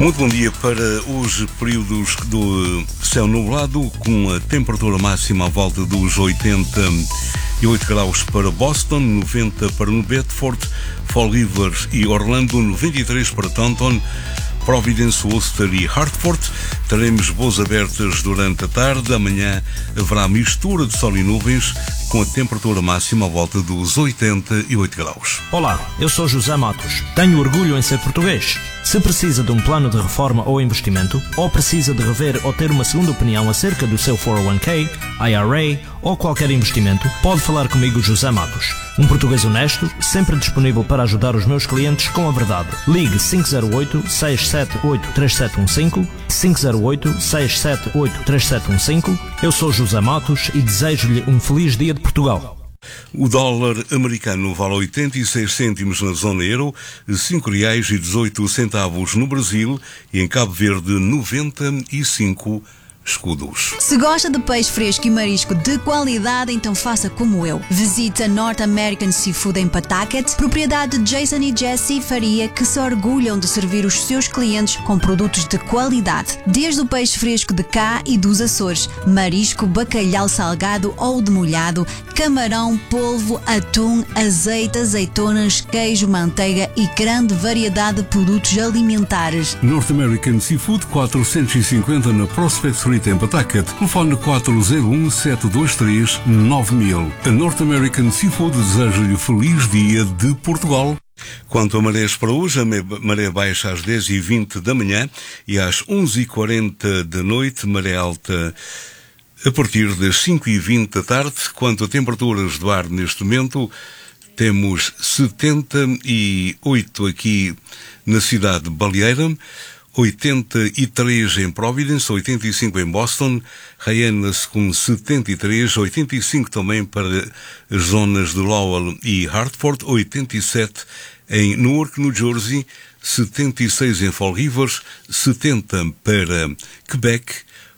Muito bom dia para os períodos do céu nublado, com a temperatura máxima à volta dos 88 graus para Boston, 90 para New Bedford, Fall River e Orlando, 93 para Taunton, Providence, Worcester e Hartford. Teremos boas abertas durante a tarde. Amanhã haverá mistura de sol e nuvens, com a temperatura máxima à volta dos 88 graus. Olá, eu sou José Matos. Tenho orgulho em ser português. Se precisa de um plano de reforma ou investimento, ou precisa de rever ou ter uma segunda opinião acerca do seu 401k, IRA ou qualquer investimento, pode falar comigo, José Matos. Um português honesto, sempre disponível para ajudar os meus clientes com a verdade. Ligue 508-678-3715, 508-678-3715. Eu sou José Matos e desejo-lhe um feliz dia de Portugal. O dólar americano vale 86 cêntimos na zona euro, R$5,18 no Brasil e em Cabo Verde 95 escudos. Se gosta de peixe fresco e marisco de qualidade, então faça como eu. Visite a North American Seafood em Pawtucket, propriedade de Jason e Jessie Faria, que se orgulham de servir os seus clientes com produtos de qualidade. Desde o peixe fresco de cá e dos Açores, marisco, bacalhau salgado ou demolhado, camarão, polvo, atum, azeite, azeitonas, queijo, manteiga e grande variedade de produtos alimentares. North American Seafood 450 na Prospect Street em Pawtucket. Telefone 401-723-9000. A North American Seafood deseja-lhe feliz dia de Portugal. Quanto a marés para hoje, a maré baixa às 10h20 da manhã e às 11h40 da noite, maré alta a partir das 5h20 da tarde. Quanto a temperaturas do ar neste momento, temos 78 aqui na cidade de Baleeira, 83 em Providence, 85 em Boston, Hyannis com 73, 85 também para as zonas de Lowell e Hartford, 87 em Newark, New Jersey, 76 em Fall River, 70 para Quebec,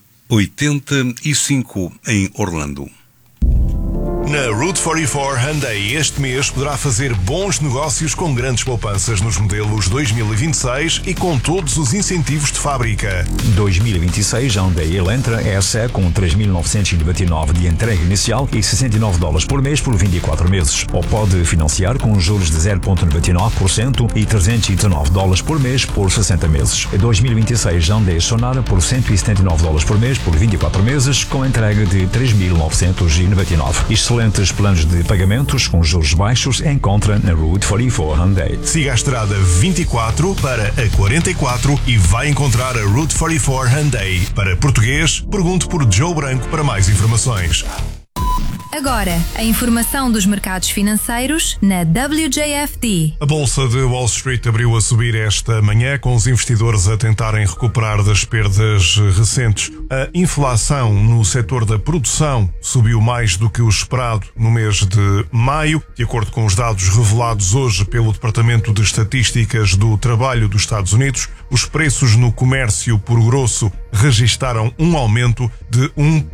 85 em Orlando. Na Route 44 Hyundai este mês poderá fazer bons negócios com grandes poupanças nos modelos 2026 e com todos os incentivos de fábrica. 2026 Hyundai Elantra SE com 3.999 de entrega inicial e $69 por mês por 24 meses. Ou pode financiar com juros de 0,99% e $319 por mês por 60 meses. 2026 Hyundai Sonara por $179 por mês por 24 meses com entrega de 3.999. Excelentes planos de pagamentos com juros baixos encontra na Route 44 Hyundai. Siga a estrada 24 para a 44 e vai encontrar a Route 44 Hyundai. Para português, pergunte por Joe Branco para mais informações. Agora, a informação dos mercados financeiros na WJFD. A Bolsa de Wall Street abriu a subir esta manhã, com os investidores a tentarem recuperar das perdas recentes. A inflação no setor da produção subiu mais do que o esperado no mês de maio. De acordo com os dados revelados hoje pelo Departamento de Estatísticas do Trabalho dos Estados Unidos, os preços no comércio por grosso registaram um aumento de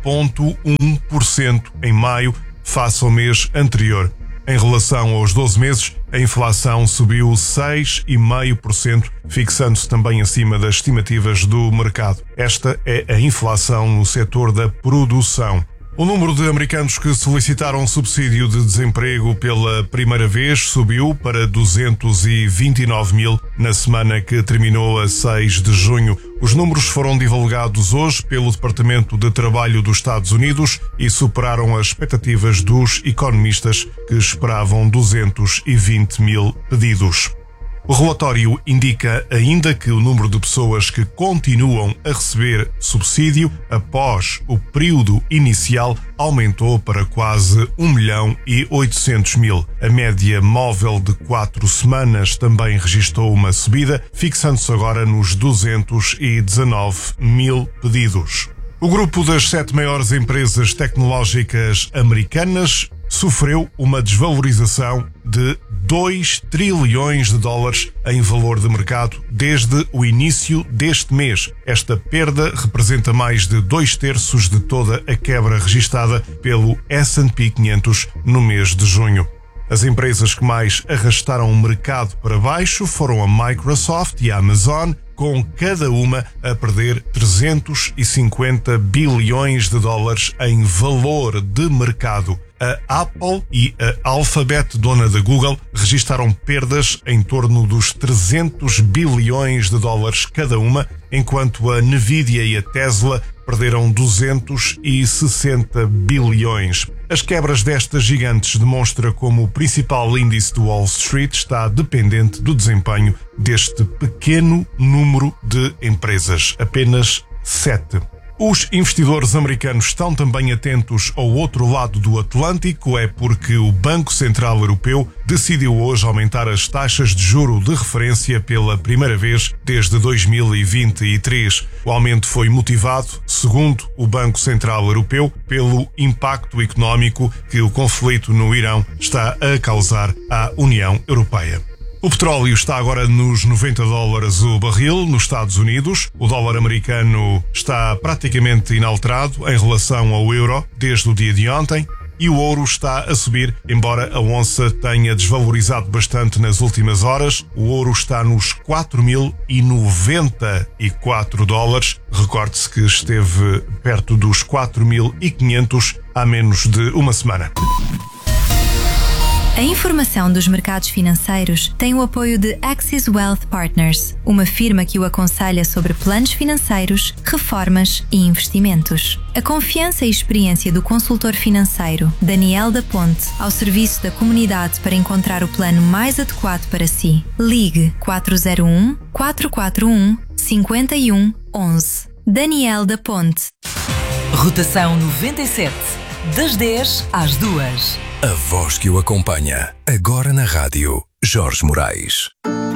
1,1% em maio face ao mês anterior. Em relação aos 12 meses, a inflação subiu 6,5%, fixando-se também acima das estimativas do mercado. Esta é a inflação no setor da produção. O número de americanos que solicitaram subsídio de desemprego pela primeira vez subiu para 229 mil na semana que terminou a 6 de junho. Os números foram divulgados hoje pelo Departamento de Trabalho dos Estados Unidos e superaram as expectativas dos economistas, que esperavam 220 mil pedidos. O relatório indica ainda que o número de pessoas que continuam a receber subsídio após o período inicial aumentou para quase 1.800.000. A média móvel de 4 semanas também registrou uma subida, fixando-se agora nos 219 mil pedidos. O grupo das 7 maiores empresas tecnológicas americanas sofreu uma desvalorização de 2 trilhões de dólares em valor de mercado desde o início deste mês. Esta perda representa mais de 2/3 de toda a quebra registada pelo S&P 500 no mês de junho. As empresas que mais arrastaram o mercado para baixo foram a Microsoft e a Amazon, com cada uma a perder 350 bilhões de dólares em valor de mercado. A Apple e a Alphabet, dona da Google, registaram perdas em torno dos 300 bilhões de dólares cada uma, enquanto a Nvidia e a Tesla perderam 260 bilhões. As quebras destas gigantes demonstram como o principal índice do Wall Street está dependente do desempenho deste pequeno número de empresas, apenas 7. Os investidores americanos estão também atentos ao outro lado do Atlântico, é porque o Banco Central Europeu decidiu hoje aumentar as taxas de juro de referência pela primeira vez desde 2023. O aumento foi motivado, segundo o Banco Central Europeu, pelo impacto económico que o conflito no Irão está a causar à União Europeia. O petróleo está agora nos 90 dólares o barril nos Estados Unidos. O dólar americano está praticamente inalterado em relação ao euro desde o dia de ontem. E o ouro está a subir, embora a onça tenha desvalorizado bastante nas últimas horas. O ouro está nos 4.094 dólares. Recorde-se que esteve perto dos 4.500 há menos de uma semana. A informação dos mercados financeiros tem o apoio de Axis Wealth Partners, uma firma que o aconselha sobre planos financeiros, reformas e investimentos. A confiança e experiência do consultor financeiro Daniel da Ponte ao serviço da comunidade para encontrar o plano mais adequado para si. Ligue 401-441-5111. Daniel da Ponte. Rotação 97. Das 10 às 2. A voz que o acompanha, agora na rádio, Jorge Moraes.